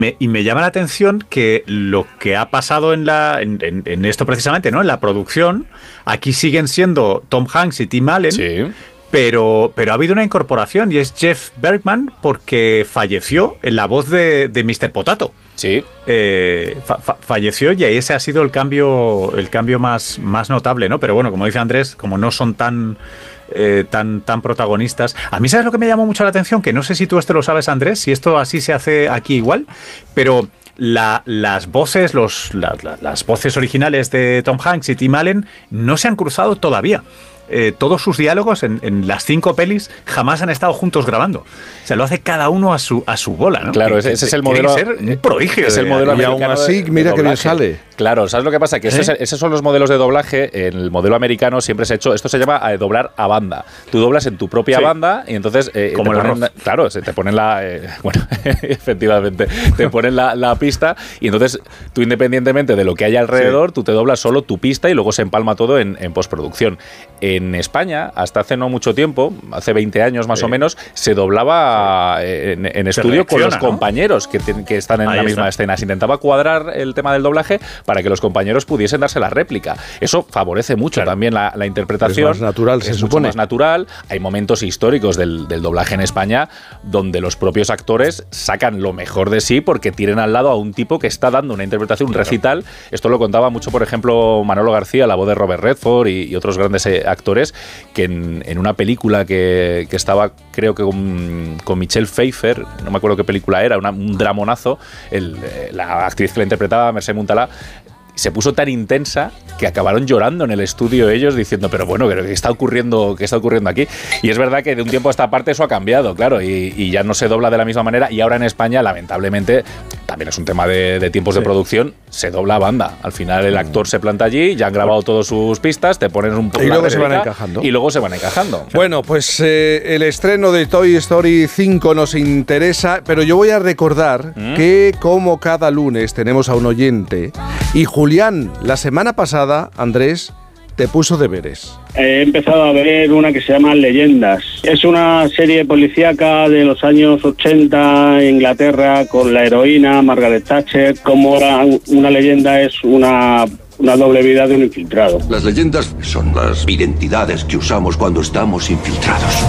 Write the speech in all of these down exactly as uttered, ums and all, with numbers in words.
Me, y me llama la atención que lo que ha pasado en, la, en, en, en esto precisamente, ¿no? En la producción, aquí siguen siendo Tom Hanks y Tim Allen, sí. pero, pero ha habido una incorporación y es Jeff Bergman porque falleció en la voz de, de mister Potato. Sí. Eh, fa, fa, falleció y ese ha sido el cambio, el cambio más, más notable, ¿no? Pero bueno, como dice Andrés, como no son tan... Eh, tan, tan protagonistas. A mí, ¿sabes lo que me llamó mucho la atención? Que no sé si tú esto lo sabes, Andrés, si esto así se hace aquí igual, pero la, las voces, los, la, la, las voces originales de Tom Hanks y Tim Allen no se han cruzado todavía. Eh, todos sus diálogos en, en las cinco pelis jamás han estado juntos grabando. O sea, lo hace cada uno a su, a su bola, ¿no? Claro, ese, ese es el modelo. Tiene que ser un prodigio. Es el modelo y aún así, de, mira de que bien sale. Claro, ¿sabes lo que pasa? Que ¿Eh? estos, esos son los modelos de doblaje. En el modelo americano siempre se ha hecho. Esto se llama eh, doblar a banda. Tú doblas en tu propia sí. banda y entonces. Eh, Como te el ponen, arroz. Claro, se te ponen la. Eh, bueno, efectivamente. Te ponen la, la pista y entonces tú, independientemente de lo que haya alrededor, sí. tú te doblas solo tu pista y luego se empalma todo en, en postproducción. En España, hasta hace no mucho tiempo, hace veinte años más sí. o menos, se doblaba sí. en, en estudio con los compañeros, ¿no? que, que están en Ahí la misma está. escena. Se intentaba cuadrar el tema del doblaje para que los compañeros pudiesen darse la réplica. Eso favorece mucho claro. también la, la interpretación. Es más natural, se es supone. mucho más natural. Hay momentos históricos del, del doblaje en España donde los propios actores sacan lo mejor de sí porque tienen al lado a un tipo que está dando una interpretación, un claro. recital. Esto lo contaba mucho, por ejemplo, Manolo García, la voz de Robert Redford y, y otros grandes eh, actores, que en, en una película que, que estaba, creo que con, con Michelle Pfeiffer, no me acuerdo qué película era, una, un dramonazo, el, la actriz que la interpretaba, Mercè Montalà, se puso tan intensa que acabaron llorando en el estudio ellos diciendo, pero bueno, ¿qué está ocurriendo, qué está ocurriendo aquí? Y es verdad que de un tiempo a esta parte eso ha cambiado, claro, y, y ya no se dobla de la misma manera, y ahora en España, lamentablemente, también es un tema de, de tiempos sí. de producción, se dobla a banda. Al final el actor se planta allí, ya han grabado todas sus pistas, te ponen un poco y luego se van réplica, encajando. Y luego se van encajando. Bueno, pues eh, el estreno de Toy Story cinco nos interesa, pero yo voy a recordar ¿Mm? que como cada lunes tenemos a un oyente, y Julián, la semana pasada, Andrés, te puso deberes. He empezado a ver una que se llama Leyendas. Es una serie policíaca de los años ochenta en Inglaterra con la heroína Margaret Thatcher. Como la, una leyenda es una, una doble vida de un infiltrado. Las leyendas son las identidades que usamos cuando estamos infiltrados.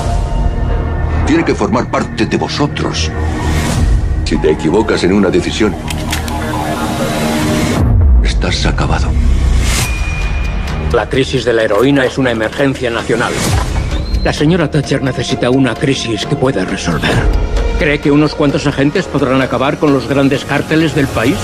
Tiene que formar parte de vosotros. Si te equivocas en una decisión, estás acabado. La crisis de la heroína es una emergencia nacional. La señora Thatcher necesita una crisis que pueda resolver. ¿Cree que unos cuantos agentes podrán acabar con los grandes cárteles del país?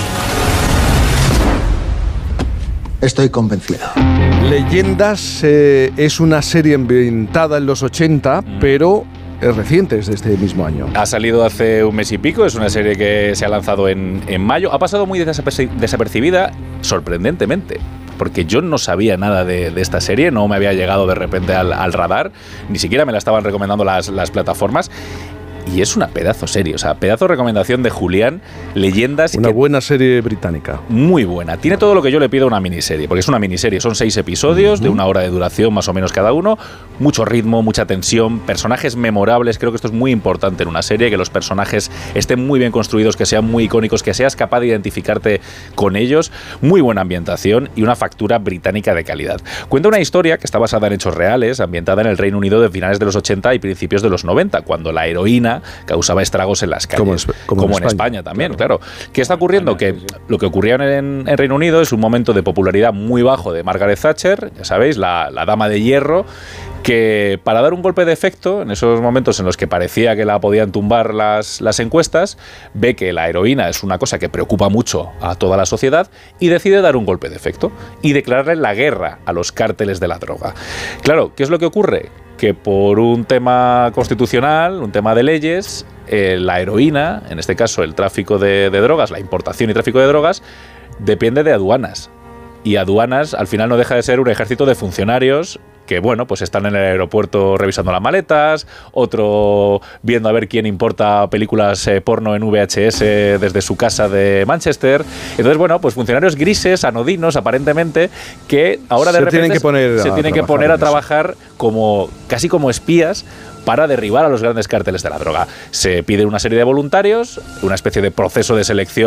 Estoy convencido. Leyendas eh, es una serie ambientada en los ochenta, mm. pero es reciente, es de este mismo año. Ha salido hace un mes y pico, es una serie que se ha lanzado en, en mayo. Ha pasado muy desapercibida, sorprendentemente, porque yo no sabía nada de, de esta serie, no me había llegado de repente al, al radar, ni siquiera me la estaban recomendando las, las plataformas. Y es una pedazo serie, o sea, pedazo recomendación de Julián, Leyendas. Una que, buena serie británica. Muy buena. Tiene todo lo que yo le pido a una miniserie, porque es una miniserie, son seis episodios uh-huh. de una hora de duración más o menos cada uno, mucho ritmo, mucha tensión, personajes memorables. Creo que esto es muy importante en una serie, que los personajes estén muy bien construidos, que sean muy icónicos, que seas capaz de identificarte con ellos. Muy buena ambientación y una factura británica de calidad. Cuenta una historia que está basada en hechos reales, ambientada en el Reino Unido de finales de los ochenta y principios de los noventa, cuando la heroína causaba estragos en las calles, como, es, como, como en, en España, España también, claro. claro. ¿Qué está ocurriendo? Que lo que ocurría en, en Reino Unido es un momento de popularidad muy bajo de Margaret Thatcher, ya sabéis, la, la dama de hierro, que para dar un golpe de efecto, en esos momentos en los que parecía que la podían tumbar las, las encuestas, ve que la heroína es una cosa que preocupa mucho a toda la sociedad y decide dar un golpe de efecto y declararle la guerra a los cárteles de la droga. Claro, ¿qué es lo que ocurre? Que por un tema constitucional, un tema de leyes, eh, la heroína, en este caso el tráfico de, de drogas, la importación y tráfico de drogas, depende de aduanas. Y aduanas al final no deja de ser un ejército de funcionarios que, bueno, pues están en el aeropuerto revisando las maletas, otro viendo a ver quién importa películas eh, porno en V H S desde su casa de Manchester. Entonces, bueno, pues funcionarios grises, anodinos, aparentemente, que ahora de se repente tienen que poner se a tienen que poner a trabajar como casi como espías para derribar a los grandes cárteles de la droga. Se pide una serie de voluntarios, una especie de proceso de selección